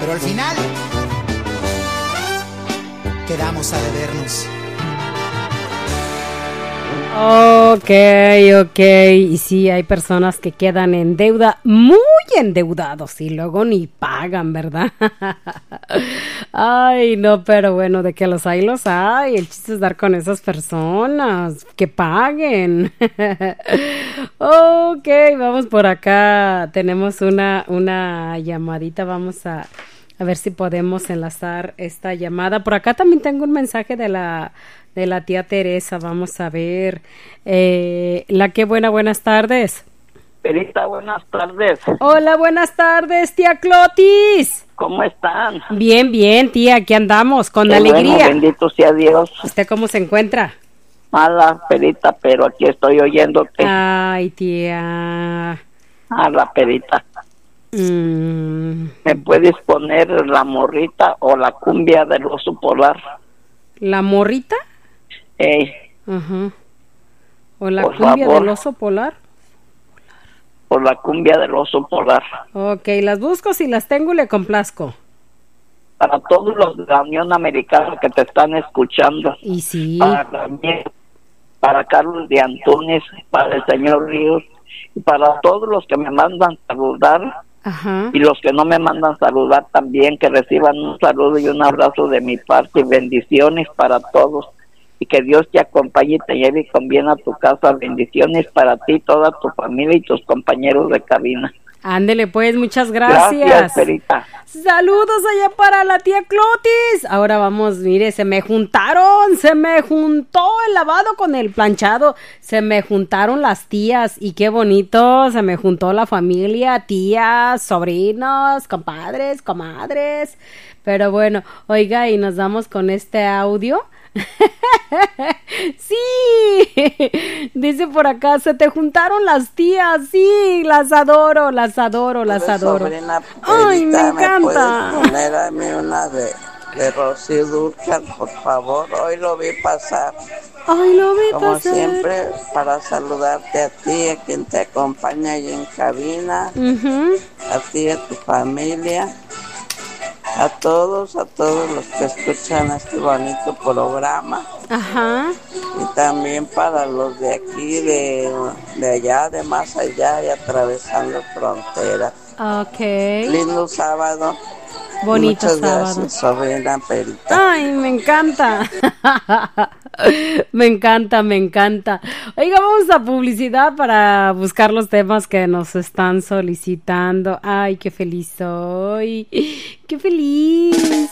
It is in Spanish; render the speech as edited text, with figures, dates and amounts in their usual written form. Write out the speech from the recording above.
Pero al final quedamos a debernos. Ok. Y sí, hay personas que quedan en deuda, muy endeudados y luego ni pagan, ¿verdad? Ay, no, pero bueno, de que los hay, los hay. El chiste es dar con esas personas, que paguen. Ok, vamos por acá. Tenemos una llamadita, vamos a ver si podemos enlazar esta llamada. Por acá también tengo un mensaje de la tía Teresa. Vamos a ver. Buenas tardes. Perita, buenas tardes. Hola, buenas tardes, tía Clotis. ¿Cómo están? Bien, tía, aquí andamos, con Qué alegría. Bueno, bendito sea Dios. ¿Usted cómo se encuentra? Mala, Perita, pero aquí estoy oyéndote. Ay, tía. Mala, Perita. ¿Me puedes poner la morrita o la cumbia del oso polar? ¿La morrita? Uh-huh. ¿O la cumbia del oso polar? O la cumbia del oso polar. Ok, las busco, si las tengo le complazco. Para todos los de la Unión Americana que te están escuchando. Y sí. Para Carlos de Antunes, para el señor Ríos, y para todos los que me mandan saludar. Ajá. Y los que no me mandan saludar también, que reciban un saludo y un abrazo de mi parte y bendiciones para todos. Y que Dios te acompañe y te lleve con bien a tu casa. Bendiciones para ti, toda tu familia y tus compañeros de cabina. Ándele pues, muchas gracias. Gracias, Perita. Saludos allá para la tía Clotis. Ahora vamos, mire, se me juntó el lavado con el planchado, se me juntaron las tías y qué bonito, se me juntó la familia, tías, sobrinos, compadres, comadres. Pero bueno, oiga, y nos damos con este audio. Sí, dice por acá, se te juntaron las tías, sí, las adoro. Sobrina, ay, me encanta. ¿Me puedes poner a mí una de Rocío Dúrcal, por favor? Hoy lo vi pasar. Como siempre, para saludarte a ti, a quien te acompaña ahí en cabina, a ti y a tu familia. A todos los que escuchan este bonito programa. Ajá. Y también para los de aquí, de allá, de más allá y atravesando fronteras. Ok. Lindo sábado. Bonito Muchas sábado. Gracias, sobrina Perita. Ay, me encanta. Me encanta. Oiga, vamos a publicidad para buscar los temas que nos están solicitando. Ay, qué feliz soy. Qué feliz.